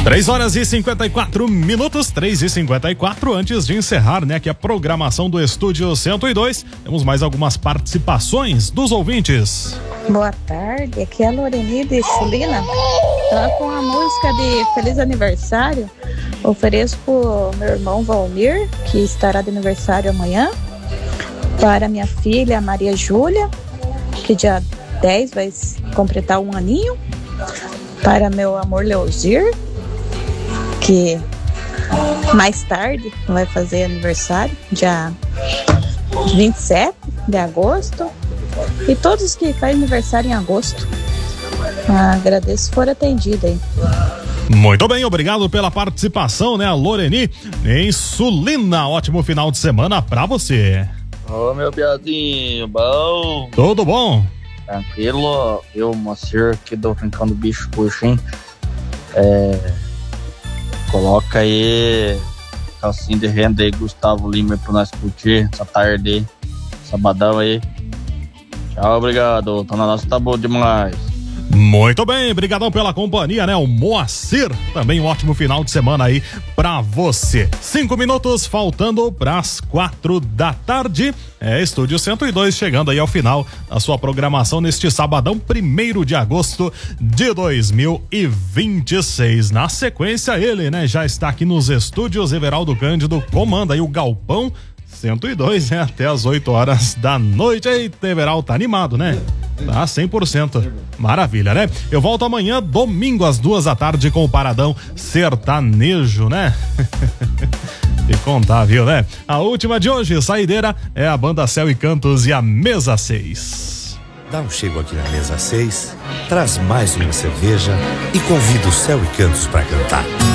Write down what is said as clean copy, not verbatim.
3h54, 3h54, antes de encerrar, né, aqui a programação do Estúdio 102, temos mais algumas participações dos ouvintes. Boa tarde, aqui é a Loreni de Sulina. Então, com a música de Feliz Aniversário, ofereço pro meu irmão Valmir, que estará de aniversário amanhã, para minha filha Maria Júlia, que dia 10 vai completar um aninho, para meu amor Leozir, que mais tarde vai fazer aniversário, dia 27 de agosto, e todos que fazem aniversário em agosto. Agradeço se for atendido aí. Muito bem, obrigado pela participação, né, a Loreni em Sulina. Ótimo final de semana pra você. Ô, meu piadinho, bom? Tudo bom? Tranquilo, eu, Moacir, aqui do Rincão do Bicho Puxo, hein? Coloca aí calcinha de renda aí, Gustavo Lima, pra nós curtir essa tarde aí, sabadão aí. Tchau, obrigado, tá na nossa, tá bom demais. Muito bem, brigadão pela companhia, né? O Moacir, também um ótimo final de semana aí pra você. 5 minutos faltando pras 4 da tarde. Estúdio 102 chegando aí ao final da sua programação neste sabadão, 1º de agosto de 2026. Na sequência, ele, né? Já está aqui nos estúdios, Everaldo Cândido comanda aí o Galpão 102, né? Até as 8 horas da noite. Eita, Everaldo, tá animado, né? Tá 100%. Maravilha, né? Eu volto amanhã, domingo, às 2 da tarde, com o Paradão Sertanejo, né? E contar, viu, né? A última de hoje, saideira, é a banda Céu e Cantos e a Mesa 6. Dá um chego aqui na Mesa 6, traz mais uma cerveja e convida o Céu e Cantos pra cantar.